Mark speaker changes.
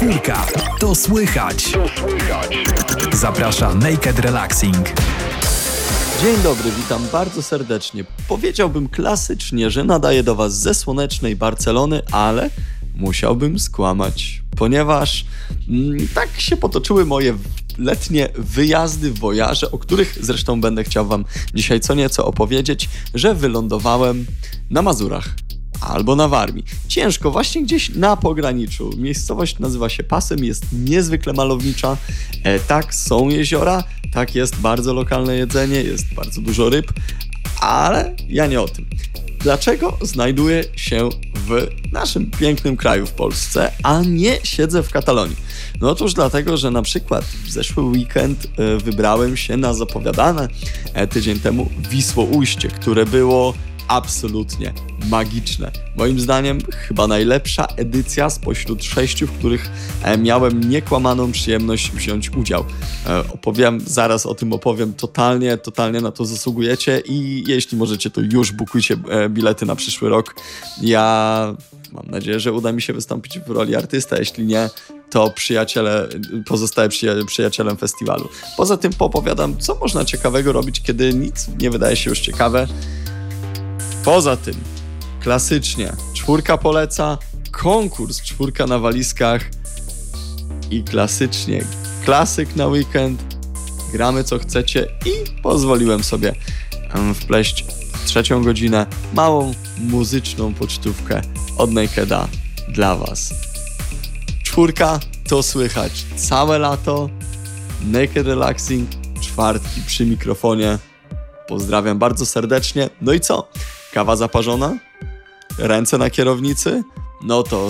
Speaker 1: Czwórka, to słychać. Zaprasza Naked Relaxing.
Speaker 2: Dzień dobry, witam bardzo serdecznie. Powiedziałbym klasycznie, że nadaję do Was ze słonecznej Barcelony, ale musiałbym skłamać, ponieważ tak się potoczyły moje letnie wyjazdy, wojaże, o których zresztą będę chciał Wam dzisiaj co nieco opowiedzieć, że wylądowałem na Mazurach albo na Warmii. Ciężko, właśnie gdzieś na pograniczu. Miejscowość nazywa się Pasem, jest niezwykle malownicza. Tak, są jeziora, tak, jest bardzo lokalne jedzenie, jest bardzo dużo ryb, ale ja nie o tym. Dlaczego znajduję się w naszym pięknym kraju, w Polsce, a nie siedzę w Katalonii? No otóż dlatego, że na przykład w zeszły weekend wybrałem się na zapowiadane tydzień temu Wisłoujście, które było absolutnie magiczne. Moim zdaniem chyba najlepsza edycja spośród 6, w których miałem niekłamaną przyjemność wziąć udział. Zaraz o tym opowiem, totalnie na to zasługujecie i jeśli możecie, to już bukujcie bilety na przyszły rok. Ja mam nadzieję, że uda mi się wystąpić w roli artysta, jeśli nie, to pozostaję przyjacielem festiwalu. Poza tym poopowiadam, co można ciekawego robić, kiedy nic nie wydaje się już ciekawe. Poza tym, klasycznie, 4 poleca, konkurs 4 na walizkach i klasycznie, klasyk na weekend, gramy co chcecie i pozwoliłem sobie wpleść w 3. godzinę małą muzyczną pocztówkę od Nakeda dla Was. 4 to słychać całe lato, Naked Relaxing, czwartki przy mikrofonie. Pozdrawiam bardzo serdecznie. No i co? Kawa zaparzona? Ręce na kierownicy? No to